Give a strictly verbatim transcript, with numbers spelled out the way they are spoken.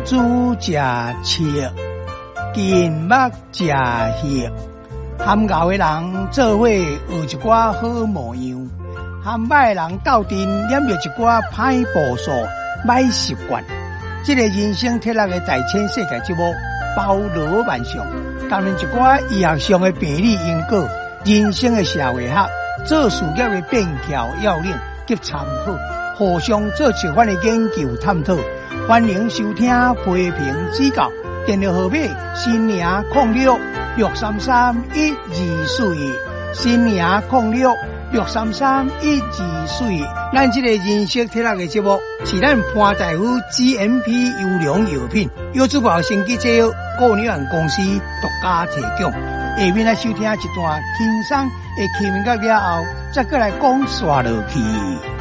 猪食切，金目食血，含牛的人做伙学一寡好模样，含歹人斗阵染着一寡歹步数、歹习惯。这个人生铁六的大千世界节目包罗万象，谈论一寡医学上的病理因果、人生的社会学、做事业的便条要领及参考，互相做相关的研究探讨。欢迎收听批评指教，电话号码新名零六六三三一二四一，新名零六六三三一二四一。咱这个人生铁六的节目是咱潘大夫 G M P 优良药品优质保鲜机制顾问有限公司独家提供。下面来收听一段轻松的气氛歌了后，再过来讲刷落去。